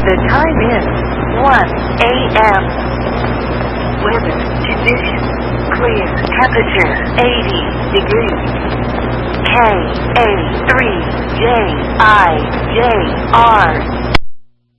The time is 1 a.m. Weather conditions clear. Temperature 80 degrees. KA3JIJR